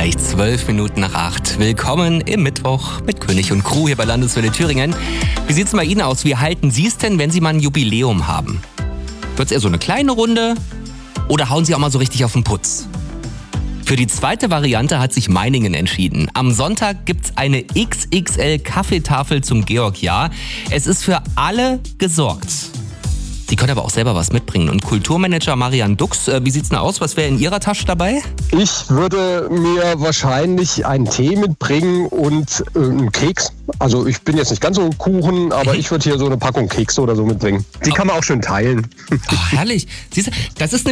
gleich 12 Minuten nach 8. Willkommen im Mittwoch mit König und Crew hier bei Landeswelle Thüringen. Wie sieht es bei Ihnen aus? Wie halten Sie es denn, wenn Sie mal ein Jubiläum haben? Wird es eher so eine kleine Runde oder hauen Sie auch mal so richtig auf den Putz? Für die zweite Variante hat sich Meiningen entschieden. Am Sonntag gibt's eine XXL-Kaffeetafel zum Georgjahr. Es ist für alle gesorgt. Sie können aber auch selber was mitbringen. Und Kulturmanager Marian Dux, wie sieht's denn aus? Was wäre in Ihrer Tasche dabei? Ich würde mir wahrscheinlich einen Tee mitbringen und einen Keks. Also ich bin jetzt nicht ganz so ein Kuchen, aber ich würde hier so eine Packung Kekse oder so mitbringen. Die kann man auch schön teilen. Ach, herrlich. Siehst du, das ist